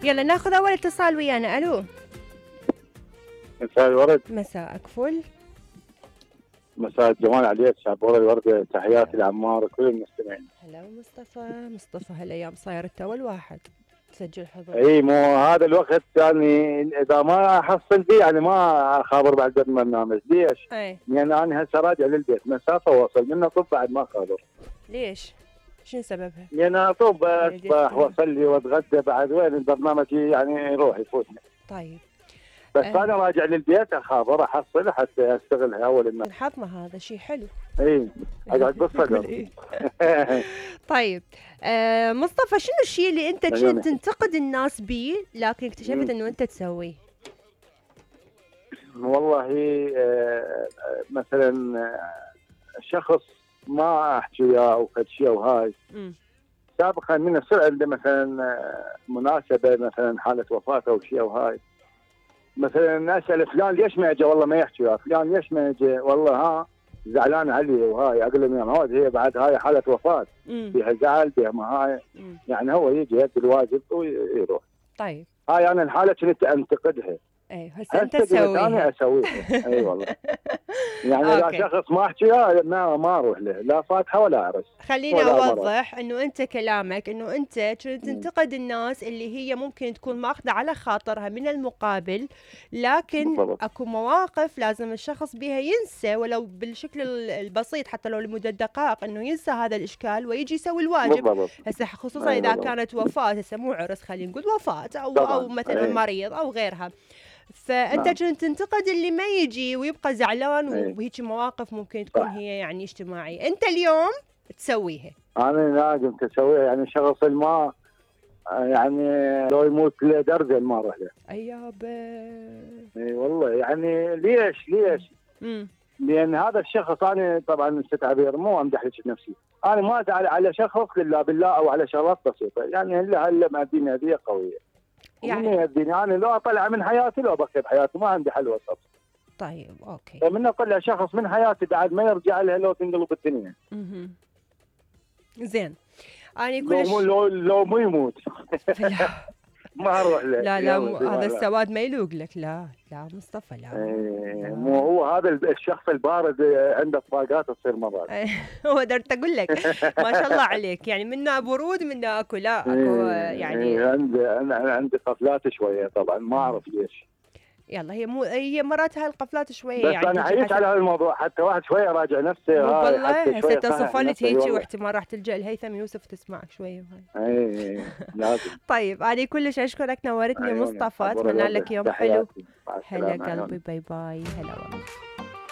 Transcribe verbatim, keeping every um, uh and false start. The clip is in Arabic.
يلا ناخذ اول اتصال ويانا. الو، مساء الورد. مساءك فل. مساء الجمال عليك شعبور الورد. تحياتي لعمار وكل المستمعين. هلا مصطفى. مصطفى هالايام صاير التو الواحد تسجل حضور. اي مو هذا الوقت يعني اذا ما احصل بي يعني ما اخابر بعد البرنامج. ليش؟ اي لان انا هسه راجع للبيت مسافه واصل منه طب بعد ما اخابر. ليش؟ شنو سببها؟ لان طب اصبح واصل لي واتغدى بعد وين البرنامج يعني يروح يفوتني. طيب بس أه. انا راجع للبيت اخابر احصل حتى استغلها اول الناس. الحظنا هذا شيء حلو. اي اقعد بالصدر. طيب آه مصطفى، شنو الشيء اللي انت كنت تنتقد الناس بيه لكن اكتشفت انه انت تسويه؟ والله آه مثلا آه شخص ما احكي وياه او فد شيء وهاي سابقا من يصير عنده مثلا آه مناسبه مثلا حاله وفاه او شيء وهاي مثلا اسال فلان ليش ما اجى؟ والله ما يحكي وياه. فلان ليش ما اجى؟ والله ها زعلان علي وهاي. اقول لهم يا معود هي بعد هاي حاله وفاه فيها زعل فيها ما هاي مم. يعني هو يجي يدي الواجب ويروح. طيب هاي انا الحاله كنت انتقدها. اي هسه انت تسويها. انا اسويها. اي والله. يعني اذا شخص ما احكي ما ما اروح له لا فاتحه ولا عرس. خليني اوضح انه انت كلامك انه انت كنت تنتقد الناس اللي هي ممكن تكون ماخذه على خاطرها من المقابل، لكن بالضبط. اكو مواقف لازم الشخص بها ينسى ولو بالشكل البسيط حتى لو لمده دقائق انه ينسى هذا الاشكال ويجي يسوي الواجب. هسه خصوصا اذا بالضبط. كانت وفاه، هسه مو عرس خلينا نقول وفاه او طبعًا. او مثلا أيه. مريض او غيرها. فانت كنت نعم. تنتقد اللي ما يجي ويبقى زعلان أيه. وهيك مواقف ممكن تكون صح. هي يعني اجتماعيه، انت اليوم تسويها. انا لازم اسويها يعني شخص ما يعني لو يموت له درجه ما اروح له. اي يابا. اي والله يعني ليش ليش؟ امم لان هذا الشخص انا طبعا ست عبير مو امدح لك نفسي، انا ما ازعل على شخص لله بالله او على شغلات بسيطه، يعني هلا هلا مع الدنيا هذه قويه. يعني الدنيا انا لو اطلع من حياتي لو بقي بحياتي ما عندي حل وسط. طيب اوكي. فمن اطلع شخص من حياتي بعد ما يرجع لها لو تنقلب الدنيا. اها زين. انا كلش لو لو لو مو يموت. ما اروح له. لا لا م... هذا السواد ما يلوق لك. لا لا مصطفى لا. ايه مو هو هذا الشخص البارد عنده طاقات تصير مرات. هو درت اقول لك ما شاء الله عليك، يعني منا برود منا اكو لا اكو يعني ايه عندي انا عندي قفلات شويه طبعا ما اعرف ليش. يلا هي مو هي مرات هاي القفلات شويه بس يعني انا حكيت على هذا الموضوع حتى واحد شويه راجع نفسه. والله هسه تصفلت هيك واحتمال راح تلجا الهيثم يوسف تسمعك شويه هاي. اي لازم. طيب انا كلش اشكرك نورتني مصطفى، اتمنى لك يوم حلو. هلا قلبي باي باي. هلا والله.